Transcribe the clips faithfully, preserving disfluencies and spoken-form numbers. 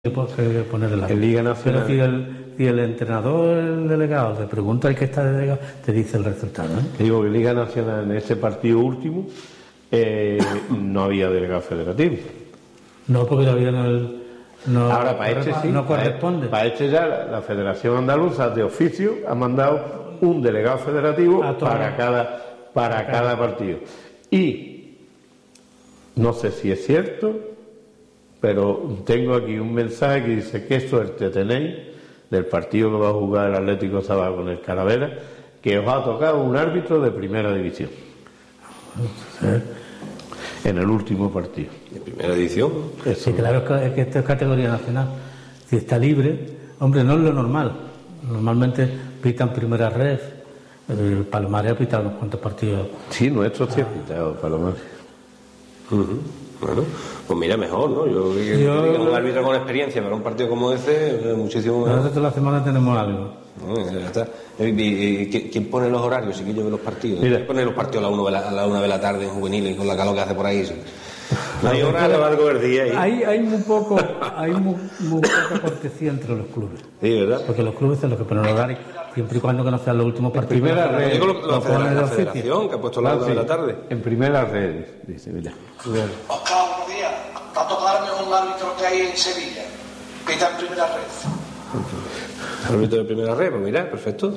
que poner el en Liga Nacional. Pero si el, si el entrenador, el delegado, te pregunta el que está delegado, te dice el resultado, ¿eh? Te digo que en Liga Nacional, en este partido último, eh, no había delegado federativo. No, porque todavía no, el, no, Ahora, para este sí, no corresponde. Para, para este ya, la, la Federación Andaluza de oficio ha mandado un delegado federativo para cada, para cada partido. Y no sé si es cierto, pero tengo aquí un mensaje que dice: qué suerte tenéis del partido que va a jugar el Atlético Sabá con el Calavera, que os ha tocado un árbitro de primera división. ¿Eh? En el último partido. ¿De primera división? Eso. Sí, claro, es que esto es categoría nacional. Si está libre, hombre, no es lo normal. Normalmente pitan primera red. El Palomares ha pitado unos cuantos partidos. Sí, nuestro sí ha pitado Palomares. Uh-huh. Bueno, pues mira, mejor, ¿no? Yo creo que, Yo, que un árbitro con experiencia para un partido como ese, muchísimo mejor. Nosotros toda la semana tenemos algo. No, ya está. ¿Y, y, y, ¿Quién pone los horarios? Si que yo veo los partidos. Mira. ¿Quién pone los partidos a la, una de la, a la una de la tarde en juveniles con la calor que hace por ahí? Sí. No hay hora a lo largo del día. ¿Eh? Hay, hay muy poco, hay muy, muy poca cortesía entre los clubes. Sí, ¿verdad? Porque los clubes son los que ponen los horarios, siempre y cuando que no sean los últimos partidos. Primera red. Digo, lo, lo, la, federación, la federación que ha puesto la una de la tarde. En primera red, dice, mira. Oscar, buenos días. Va a tocarme un árbitro que hay en Sevilla, que está en primera red. Árbitro de primera red, pues mira, perfecto.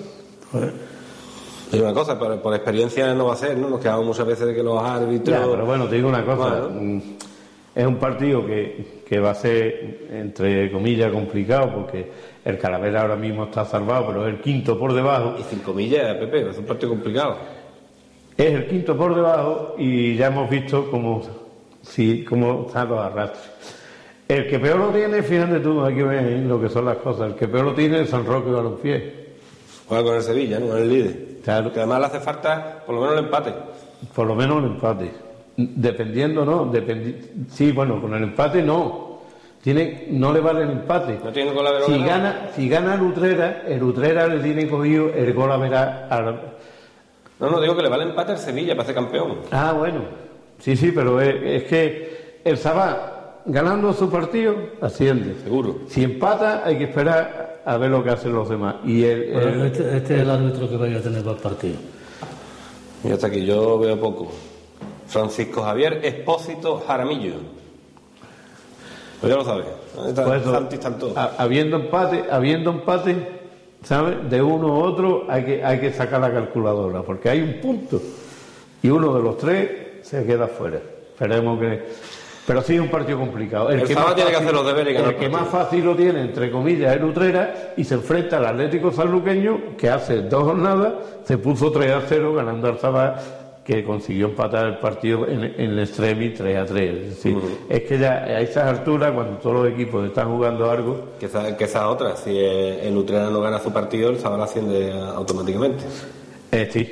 Y una cosa, por, por experiencia no va a ser, ¿no? Nos quedamos muchas veces de que los árbitros... Ya, pero bueno, te digo una cosa. Bueno. Es un partido que, que va a ser, entre comillas, complicado, porque el Calavera ahora mismo está salvado, pero es el quinto por debajo. Y cinco millas, Pepe, es un partido complicado. Es el quinto por debajo y ya hemos visto cómo, sí, cómo están los arrastres. El que peor lo tiene, fíjate tú, aquí ven lo que son las cosas, el que peor lo tiene es San Roque Balompié. Juega con el Sevilla, ¿no? Con el líder. Claro. Que además le hace falta por lo menos el empate. Por lo menos el empate. Dependiendo, ¿no? Dependi... Sí, bueno, con el empate no. Tiene, no le vale el empate. No tiene gol a ver. Si gana, si gana el Utrera, el Utrera le tiene cogido el gol a verá al... No, no, digo que le vale el empate al Sevilla para ser campeón. Ah, bueno. Sí, sí, pero es, es que el Sabá, ganando su partido, asciende. Seguro. Si empata, hay que esperar a ver lo que hacen los demás. Y el, Bueno, el... este, este es el árbitro que vaya a tener para el partido. Y hasta aquí yo veo poco. Francisco Javier Espósito Jaramillo. Pues ya lo sabes. Está, pues eso, Santi están todos. a, habiendo empate, habiendo empate, ¿sabes? De uno u otro hay que, hay que sacar la calculadora, porque hay un punto. Y uno de los tres se queda fuera. Esperemos que... Pero sí es un partido complicado. El, el que Sabá tiene fácil, que hacer los deberes y ganar el que el más fácil lo tiene, entre comillas, es el Utrera, y se enfrenta al Atlético Sanluqueño, que hace dos jornadas se puso tres a cero ganando al Sabá, que consiguió empatar el partido en, en el extremi tres a tres. Es decir, uh-huh. Es que ya a esas alturas, cuando todos los equipos están jugando algo... Que esa, que esa otra, si el Utrera no gana su partido, el Sabá lo asciende automáticamente. Eh, sí.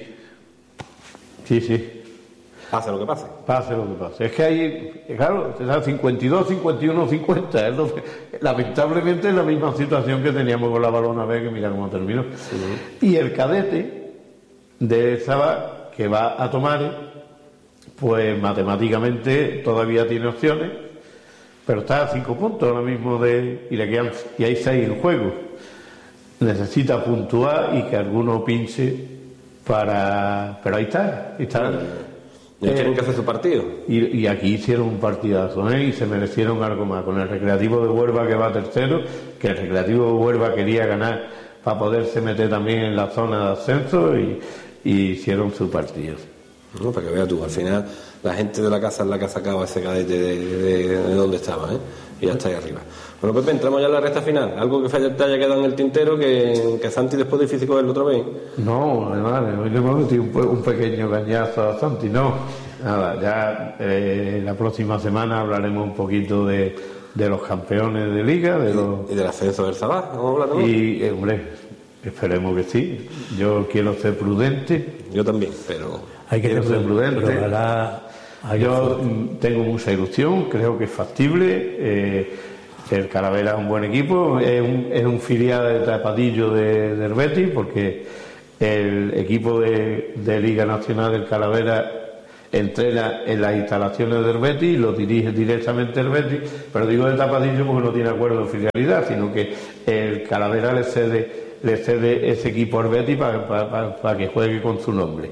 Sí, sí. Pase lo que pase. Pase lo que pase. Es que hay, claro, cincuenta y dos, cincuenta y uno, cincuenta. Es lo que, lamentablemente es la misma situación que teníamos con la Balona B, que mira cómo terminó. Uh-huh. Y el cadete de Sabá, que va a tomar, pues matemáticamente todavía tiene opciones, pero está a cinco puntos ahora mismo de, y le quedan, y hay seis en juego. Necesita puntuar y que alguno pinche para, pero ahí está, ahí está. Y eh, tienen que hacer su partido. Y, y aquí hicieron un partidazo, ¿eh? Y se merecieron algo más. Con el Recreativo de Huelva, que va tercero, que el Recreativo de Huelva quería ganar para poderse meter también en la zona de ascenso, y, y hicieron su partido. No, para que veas tú, al final la gente de la casa es la que ha sacado ese cadete de, de, de donde estaba, ¿eh? Y ya está ahí arriba. Bueno, Pepe, entramos ya en la recta final. Algo que te haya quedado en el tintero, que, que Santi después de físico verlo otra vez. No, además, hoy le hemos metido un, un pequeño cañazo a Santi, no. Nada, ya eh, la próxima semana hablaremos un poquito de, de los campeones de liga, de los... Y del ascenso del Sabá, vamos a hablar también. Y, eh, hombre, esperemos que sí. Yo quiero ser prudente. Yo también, pero... Hay que ser prudente. Pero ojalá... Yo tengo mucha ilusión, creo que es factible. Eh, el Calavera es un buen equipo, es un, es un filial de Tapadillo de, del Betis, porque el equipo de, de Liga Nacional del Calavera entrena en las instalaciones del Betis y lo dirige directamente el Betis, pero digo de tapadillo porque no tiene acuerdo de filialidad, sino que el Calavera le cede, le cede ese equipo al Betis para, para, para, para que juegue con su nombre.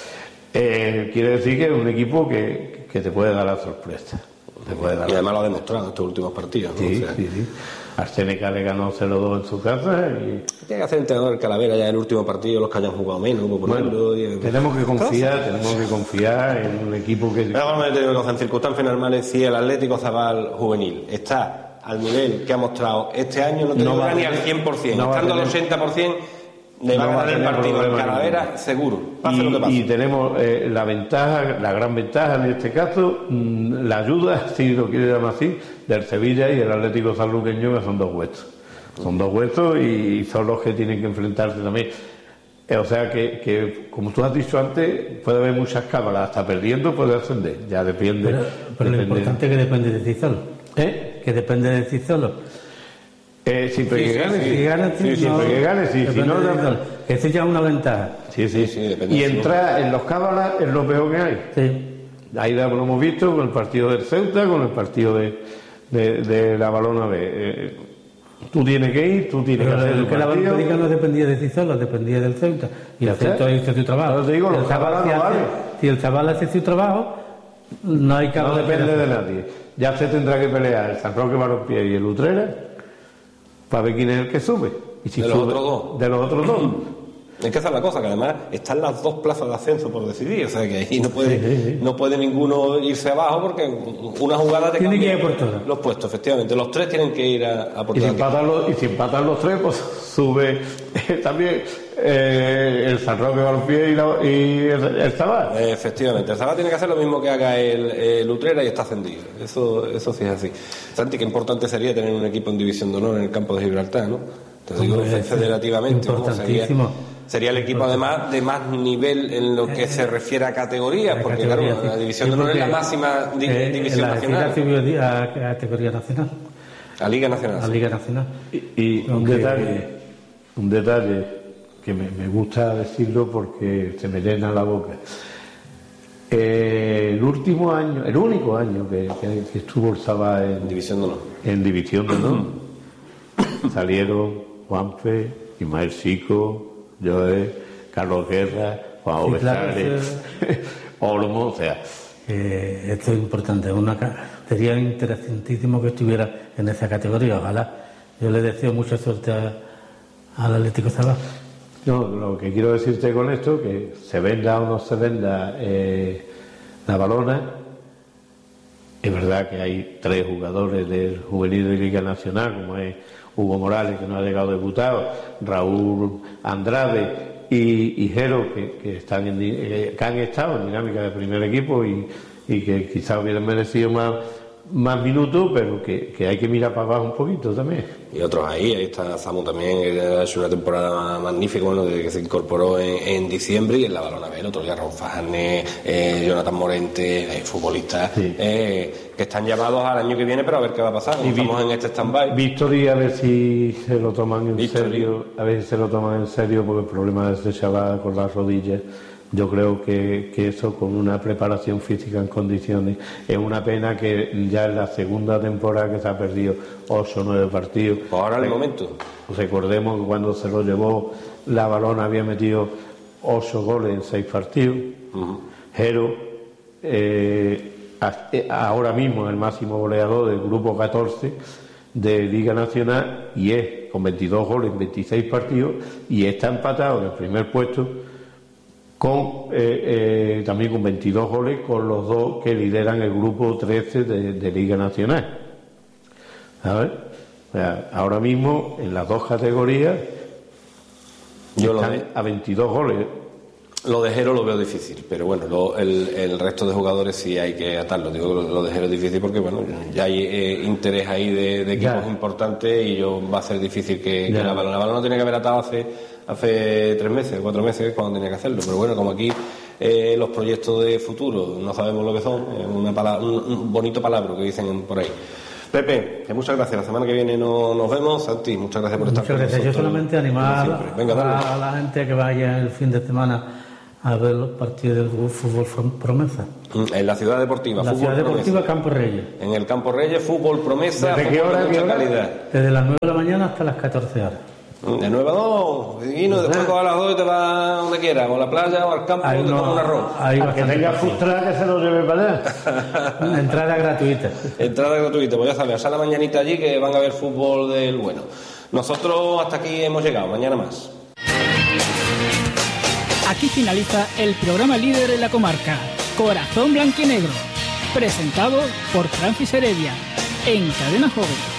Eh, quiere decir que es un equipo que, que te puede dar la sorpresa. Te puede dar y además lo ha demostrado en estos últimos partidos, ¿no? Sí, o sea, sí, sí. Arseneca le ganó cero dos en su casa y... Tiene que hacer el entrenador el Calavera ya en el último partido, los que hayan jugado menos, por Bueno, ejemplo, y... tenemos que confiar, tenemos que confiar en un equipo que... Pero vamos a tener que en circunstancias normales, si el Atlético Zabal juvenil está al nivel que ha mostrado este año, no te No no va a ni tener- al cien por ciento, no va a estando al tener- ochenta por ciento, le va no a va a ganar el tener partido el problema Calavera, ninguno. seguro, pase lo que Y, pase. y tenemos eh, la ventaja, la gran ventaja en este caso, mmm, la ayuda, si lo quiere llamar así, del Sevilla y el Atlético Sanluqueño, que son dos huestos. Son dos huestos y son los que tienen que enfrentarse también. Eh, o sea que, que, como tú has dicho antes, puede haber muchas cámaras, hasta perdiendo puede ascender, ya depende. Pero, pero lo depende. importante es que depende de Cizolo. ¿Eh? Que depende de Cizolo. Eh, siempre Sí, que sí, gane, sí. sí. Si gana, Sí, siempre que gane, sí, si depende no, de no- Cizolo. Eso ya es una ventaja. Sí, sí, Sí, depende Y de si entrar en los cábalas es lo peor que hay. Sí. Ahí lo hemos visto con el partido del Ceuta, con el partido de, de, de la Balona B. Eh, tú tienes que ir, tú tienes Pero que hacer el el que la partido. Valperica no dependía de Cizolo, dependía del Ceuta. Y Ya el Ceuta está. hizo su trabajo. Ahora te digo, los El Zabal, Zabal si, no hace- vale. si el Zabal hace su trabajo, no hay que No hablar depende de de nadie. Ya se tendrá que pelear el San Roque Balompié y el Utrera para ver quién es el que sube. Y si De los sube- otros dos. De los otros dos. Es que esa es la cosa, que además están las dos plazas de ascenso por decidir, o sea que ahí no puede, Sí, sí, sí. no puede ninguno irse abajo porque una jugada te Tiene cambia que ir por todas. los puestos, efectivamente. Los tres tienen que ir a, a por Y si, todas. empatan los, y si empatan los tres, pues sube eh, también eh, el San Roque Balompié y, la- y el, el Zabal. Eh, Efectivamente, el Zabal tiene que hacer lo mismo que haga el, el Utrera y está ascendido. Eso, eso sí es así. Santi, qué importante sería tener un equipo en división de honor en el campo de Gibraltar, ¿no? Te digo Hombre, federativamente, ¿no? Sería, importantísimo. sería el equipo además de más nivel en lo que se refiere a categorías, La porque categoría, claro, la sí. división Sí, de honor es la porque, máxima di- eh, división la nacional, subió a, a categoría nacional, la Liga Nacional. a sí. Liga Nacional. Y, y un Aunque- detalle, un detalle que me, me gusta decirlo porque se me llena la boca. Eh, el último año, el único año que, que- que estuvo el Zabal en, División de honor. en división de honor, salieron Juanfe, Ismael Chico, Joe, Carlos Guerra, Juan Sí, claro, Besares, Olmo, o sea, Eh, esto es importante. Una, ca- sería interesantísimo que estuviera en esa categoría. Ojalá. Yo le deseo mucha suerte a- al Atlético Zabal. no, lo que quiero decirte con esto, que se venda o no se venda eh, la Balona, es verdad que hay tres jugadores del juvenil de Liga Nacional, como es Hugo Morales, que no ha llegado debutado, Raúl Andrade y, y Jero, que, que, están en, di- eh, que han estado en dinámica de primer equipo y, y que quizás hubieran merecido más, más minutos, pero que, que hay que mirar para abajo un poquito también. Y otros ahí, ahí está Samu también, que ha hecho una temporada magnífica, bueno, desde que se incorporó en, en diciembre, y en la Balona B, el otro día Raúl Fajarné, eh, Jonathan Morente, eh, futbolistas Sí. eh, que están llamados al año que viene, pero a ver qué va a pasar. Y Estamos vi- en este stand-by. Victory, a ver si se lo toman en Victory. serio, a ver si se lo toman en serio, porque el problema de ese chaval con las rodillas, yo creo que, que eso con una preparación física en condiciones, es una pena que ya en la segunda temporada que se ha perdido ocho o nueve partidos. Pues ahora es el momento. Recordemos que cuando se lo llevó la Balona había metido ocho goles en seis partidos. Jero, eh, a- eh, ahora mismo es el máximo goleador del grupo catorce de Liga Nacional y es con veintidós goles en veintiséis partidos y está empatado en el primer puesto con eh, eh, también con veintidós goles con los dos que lideran el grupo trece de, de Liga Nacional. ¿Sabes? O sea, ahora mismo en las dos categorías Yo lo están de, a veintidós goles. lo de Jero lo veo difícil, pero bueno, lo- el, el resto de jugadores sí hay que atarlo. Digo que lo, lo de Jero es difícil porque, bueno, ya hay eh, interés ahí de, de equipos Ya. importantes y yo va a ser difícil que, que Ya. la Balona. La Balona tiene que haber atado hace, hace tres meses, cuatro meses, cuando tenía que hacerlo. Pero bueno, como aquí eh, los proyectos de futuro no sabemos lo que son, es una pala- un, un bonito palabra que dicen por ahí. Pepe, que muchas gracias. La semana que viene no, nos vemos. Santi, muchas gracias por estar Muchas con gracias. Yo nosotros, solamente como animar siempre. Venga, dale. a la gente a que vaya el fin de semana a ver los partidos del fútbol Promesa. En la ciudad deportiva. En la fútbol ciudad deportiva promesa. Campo Reyes. En el Campo Reyes, fútbol promesa, ¿Desde fútbol qué hora, de qué mucha hora? calidad. Desde las nueve de la mañana hasta las catorce horas. De nueve a dos, y no, después a las dos y te vas donde quieras, o a la playa o al campo, Hay o te uno- comes un arroz. hay Al que bastante tenga partido. frustrada que se lo lleve para allá. Entrada gratuita. Entrada gratuita, pues ya sabes, hasta la mañanita allí que van a ver fútbol del bueno. Nosotros hasta aquí hemos llegado, mañana más. Aquí finaliza el programa líder en la comarca, Corazón Blanquinegro, presentado por Francis Heredia, en Cadena Joven.